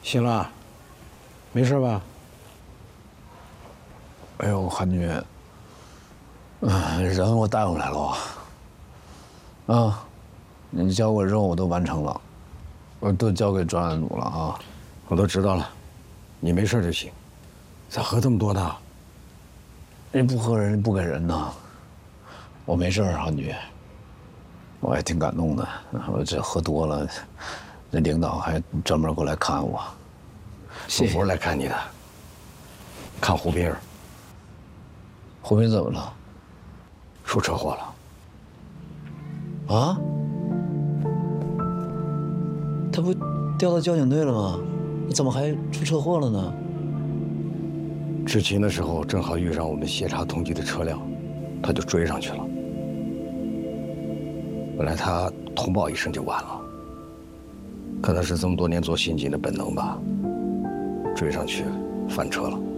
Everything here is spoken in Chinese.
醒了，没事吧？ 哎呦，韩女，人我带回来了，啊，你交过任务我都完成了，我都交给专案组了啊。 我都知道了，你没事就行。咋喝这么多呢？ 你不喝人不给人呐。我没事，韩女，我也挺感动的。我这喝多了，那领导还专门过来看我。 我不是来看你的，看胡斌儿。 胡斌怎么了？ 出车祸了。 啊？他不调到交警队了吗？怎么还出车祸了呢？ 执勤的时候正好遇上我们协查同级的车辆，他就追上去了。本来他通报一声就完了，可能是这么多年做刑警的本能吧，追上去翻车了。